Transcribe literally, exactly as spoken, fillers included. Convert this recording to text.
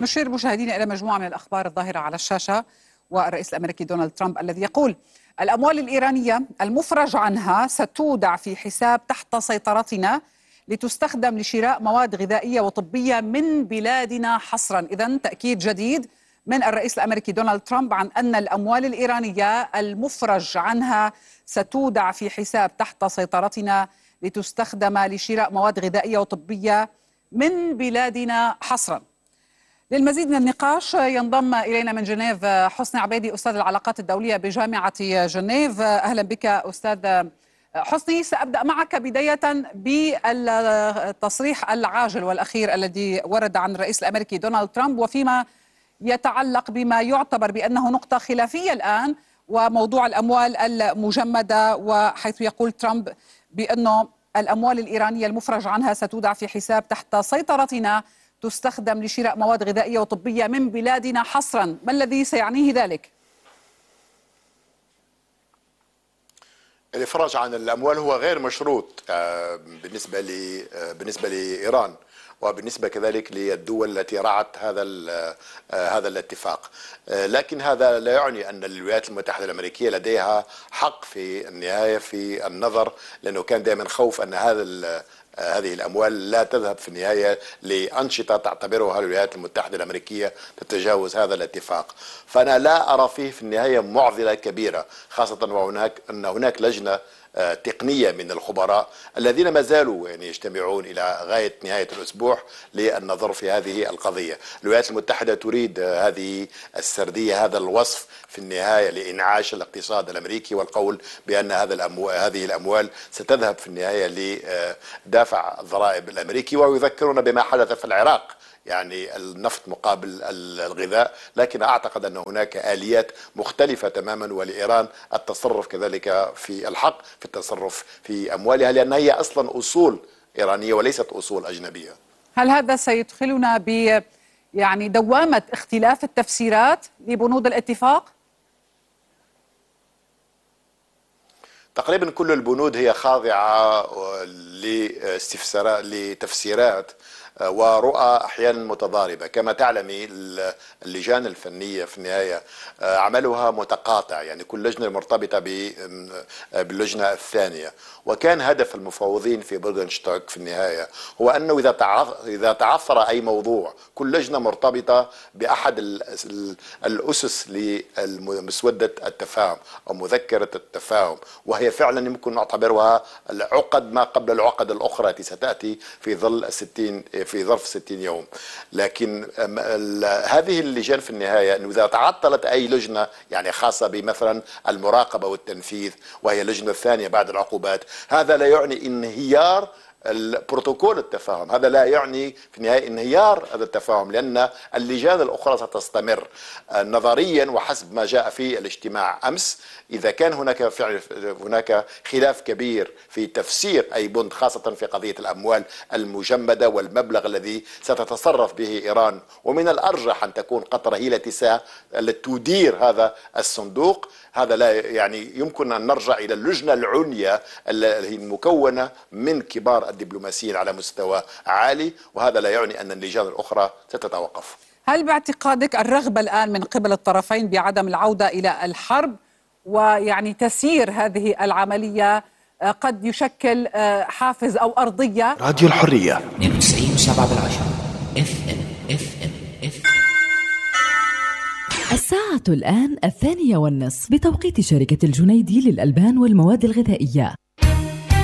نشير مشاهدينا إلى مجموعة من الأخبار الظاهرة على الشاشة، والرئيس الأمريكي دونالد ترامب الذي يقول الأموال الإيرانية المفرج عنها ستودع في حساب تحت سيطرتنا لتستخدم لشراء مواد غذائية وطبية من بلادنا حصرا. إذن تأكيد جديد من الرئيس الأمريكي دونالد ترامب عن أن الأموال الإيرانية المفرج عنها ستودع في حساب تحت سيطرتنا لتستخدم لشراء مواد غذائية وطبية من بلادنا حصرا. للمزيد من النقاش ينضم إلينا من جنيف حسني عبيدي أستاذ العلاقات الدولية بجامعة جنيف. أهلا بك أستاذ حسني. سأبدأ معك بداية بالتصريح العاجل والأخير الذي ورد عن الرئيس الأمريكي دونالد ترامب وفيما يتعلق بما يعتبر بأنه نقطة خلافية الآن، وموضوع الأموال المجمدة، وحيث يقول ترامب بأنه الأموال الإيرانية المفرج عنها ستودع في حساب تحت سيطرتنا تستخدم لشراء مواد غذائية وطبية من بلادنا حصرا. ما الذي سيعنيه ذلك؟ الإفراج عن الأموال هو غير مشروط بالنسبة ل بالنسبة لإيران، وبالنسبة كذلك للدول التي رعت هذا هذا الاتفاق، لكن هذا لا يعني أن الولايات المتحدة الأمريكية لديها حق في النهاية في النظر، لأنه كان دائما خوف أن هذا هذه الأموال لا تذهب في النهاية لأنشطة تعتبرها الولايات المتحدة الأمريكية تتجاوز هذا الاتفاق. فأنا لا أرى فيه في النهاية معضلة كبيرة، خاصة وهناك أن هناك لجنة تقنية من الخبراء الذين ما زالوا يعني يجتمعون إلى غاية نهاية الأسبوع للنظر في هذه القضية. الولايات المتحدة تريد هذه السردية، هذا الوصف في النهاية لإنعاش الاقتصاد الأمريكي، والقول بأن هذا الأموال هذه الأموال ستذهب في النهاية لدافع الضرائب الأمريكي، ويذكرون بما حدث في العراق، يعني النفط مقابل الغذاء. لكن أعتقد أن هناك آليات مختلفة تماما، ولإيران التصرف كذلك في الحق في التصرف في أموالها، لأن هي أصلا أصول إيرانية وليست أصول أجنبية. هل هذا سيدخلنا ب يعني دوامة اختلاف التفسيرات لبنود الاتفاق؟ تقريبا كل البنود هي خاضعة لتفسيرات ورؤى أحيانا متضاربة. كما تعلمي اللجان الفنية في النهاية عملها متقاطع، يعني كل لجنة مرتبطة باللجنة الثانية، وكان هدف المفوضين في بردنشتوك في النهاية هو أنه إذا تعثر أي موضوع كل لجنة مرتبطة بأحد الأسس لمسودة التفاهم أو مذكرة التفاهم، وهي فعلا يمكن نعتبرها العقد ما قبل العقد الأخرى التي ستأتي في ظل الستين في ظرف ستين يوم. لكن هذه اللجان في النهاية أنه إذا تعطلت أي لجنة يعني خاصة بمثلا المراقبة والتنفيذ، وهي اللجنة الثانية بعد العقوبات، هذا لا يعني انهيار البروتوكول التفاهم، هذا لا يعني في النهاية انهيار هذا التفاهم، لأن اللجان الأخرى ستستمر. نظريا وحسب ما جاء في الاجتماع أمس، إذا كان هناك فعل هناك خلاف كبير في تفسير أي بند، خاصة في قضية الأموال المجمدة والمبلغ الذي ستتصرف به إيران، ومن الأرجح أن تكون قطر هي التي تدير هذا الصندوق، هذا لا يعني يمكن أن نرجع إلى اللجنة العليا التي مكونة من كبار الدبلوماسيين على مستوى عالي، وهذا لا يعني أن اللجان الأخرى ستتوقف. هل باعتقادك الرغبة الآن من قبل الطرفين بعدم العودة إلى الحرب ويعني تسيير هذه العملية قد يشكل حافز أو أرضية؟ راديو الحرية اثنين وتسعين وسبعة بالعشرة اف ام اف ام اف ام. الساعة الآن الثانية والنصف بتوقيت شركة الجنيدي للألبان والمواد الغذائية.